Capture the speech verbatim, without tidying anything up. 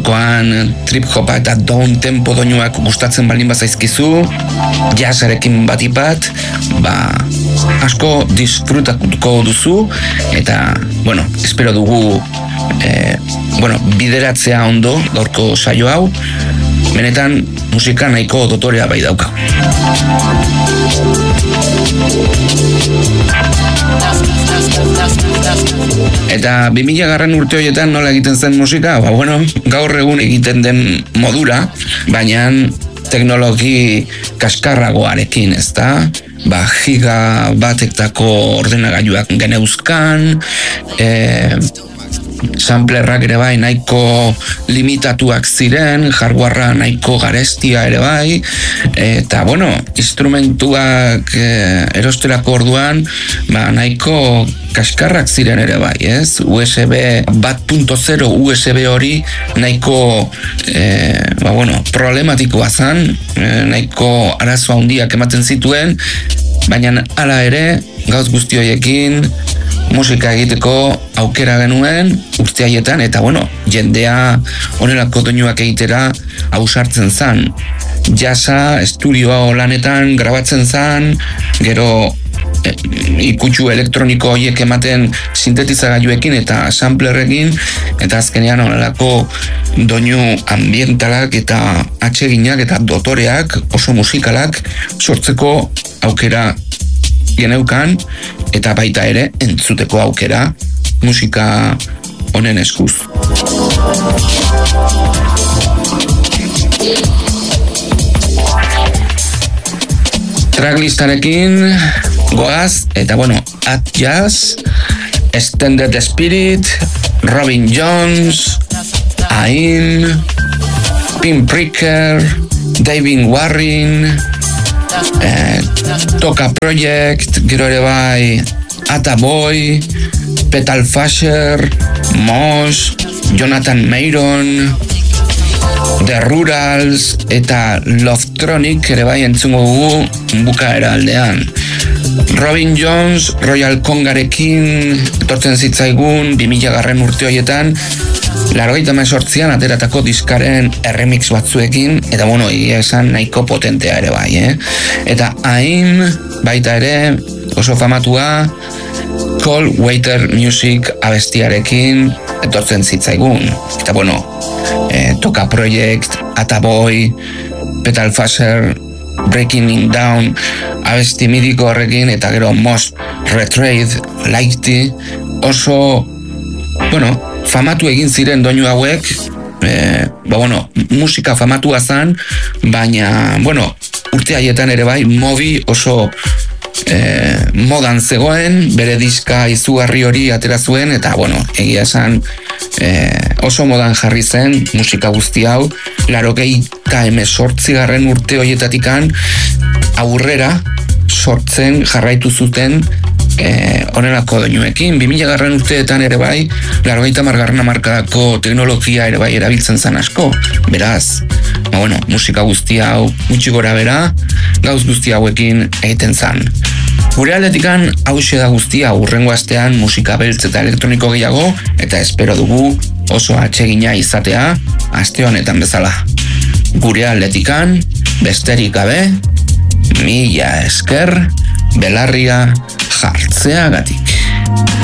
gaurkoan trip-hopa eta down tempo doinuak gustatzen baldin bazaizkizu, jazzarekin batipat, ba, asko disfrutatuko duzu, eta, bueno, espero dugu, eh, bueno, bideratzea ondo gaurko saio hau, benetan musika nahiko dotorea bai dauka. Eta bi mila garren urte horietan nola egiten zen musika? Ba, bueno, gaur egun egiten den modura, baina teknologi kaskarragoarekin, ezta? Ba, giga batektako ordenagailuak geneuzkan, eh, samplerrak ere bai nahiko limitatuak ziren, hardwarea nahiko garestia ere bai, eta bueno, instrumentuak eh, erosterako orduan, ba, nahiko kaskarrak ziren ere bai, ez? U S B bat punto zero U S B hori nahiko eh, ba, bueno, problematikoa zen, eh, nahiko arazo handiak ematen zituen, baina hala ere, gauz guzti horiekin musika egiteko aukera genuen urte haietan, eta bueno, jendea honelako doinuak egitera ausartzen zan. Jazza estudio lanetan grabatzen zan, gero e, ikutsu elektroniko horiek ematen sintetizagailuekin eta samplerrekin, eta azkenean honelako doinu ambientalak eta atseginak eta dotoreak, oso musikalak sortzeko aukera geneukan, eta baita ere entzuteko aukera musika honen eskuz. Tracklistarekin goaz, eta bueno, At Jazz, Extended Spirit, Robin Jones, Ain, Pinpricker, David Warren, Eh, Toka Project, gero ere bai Ataboy, Petal Fasher, Mosh, Jonathan Mayron, The Rurals eta Lovetronic ere bai entzungo dugu bukaera aldean. Robin Jones, Royal Congarekin etortzen zitzaigun bi mila garren urte horietan, laurogeita hemezortzian ateratako diskaren remix batzuekin, eta bueno, egia esan nahiko potentea ere bai, eh? Eta hain baita ere oso famatua Cold Water Music abestiarekin etortzen zitzaigun. Eta bueno, eh, Toka Project, Ataboy, Petal Fasher, Breaking It Down abesti midiko horrekin, eta gero Most Retrade, Lighty, oso, bueno, famatu egin ziren doinu hauek, e, ba bueno, musika famatua zan, baina, bueno, urte haietan ere bai, Moby oso e, modan zegoen, bere diska izugarri hori atera zuen, eta, bueno, egia esan e, oso modan jarri zen musika guzti hau, laurogeita hemezortzi garren urte horietatikan aurrera sortzen jarraitu zuten Eh, honelako doinuekin. bi mila garren urteetan ere bai, laurogeita hamargarren hamarkadako teknologia ere bai erabiltzen zan asko. Beraz, ba bueno, musika guzti hau gutxi gora bera, gauz guzti hauekin egiten zan. Gure aldetikan hauxe da guztia, hurrengo astean musika beltz eta elektroniko gehiago, eta espero dugu oso atsegina izatea aste honetan bezala. Gure aldetikan besterik gabe, mila esker belarria jartzeagatik.